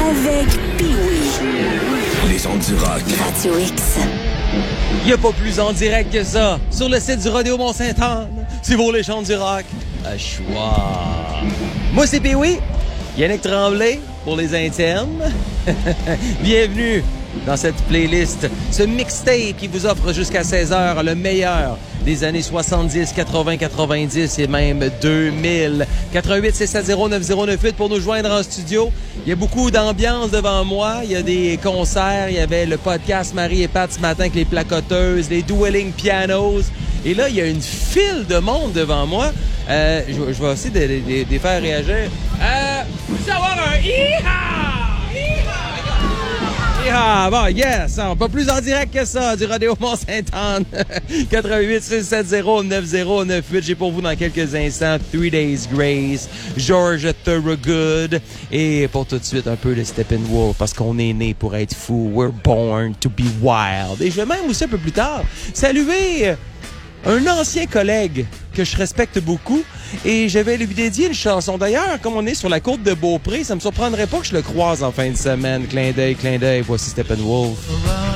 avec Pee-Wee. Les ondes du rock. Radio X. Il n'y a pas plus en direct que ça. Sur le site du Rodéo Mont-Sainte-Anne, c'est pour les chants du rock. À choix. Moi, c'est Pee-Wee. Yannick Tremblay pour les internes. Bienvenue dans cette playlist, ce mixtape qui vous offre jusqu'à 16h le meilleur des années 70, 80, 90 et même 2000. 88 670 9098 pour nous joindre en studio. Il y a beaucoup d'ambiance devant moi. Il y a des concerts. Il y avait le podcast Marie et Pat ce matin avec les placoteuses, les dueling pianos. Et là, il y a une file de monde devant moi. Je vais essayer de les faire réagir. Vous avoir un Iha! Ah, bon, yes! Pas plus en direct que ça, du Rodéo Mont-Sainte-Anne. 88 670 9098. J'ai pour vous dans quelques instants 3 Days Grace, George Thorogood. Et pour tout de suite, un peu le Steppenwolf, parce qu'on est né pour être fou. We're born to be wild. Et je vais même aussi un peu plus tard saluer un ancien collègue que je respecte beaucoup. Et je vais lui dédier une chanson. D'ailleurs, comme on est sur la côte de Beaupré, ça me surprendrait pas que je le croise en fin de semaine. Clin d'œil, voici Steppenwolf.